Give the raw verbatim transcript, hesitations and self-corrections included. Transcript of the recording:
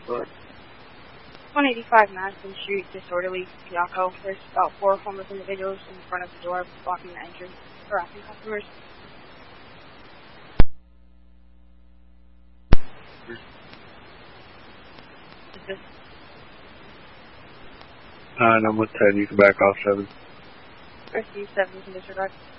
one eighty-five Madison Street, disorderly, Piaco. There's about four homeless individuals in front of the door blocking the entrance, harassing customers. Is this? Nine, I'm with ten. You can back off seven. Receive seven, can disregard.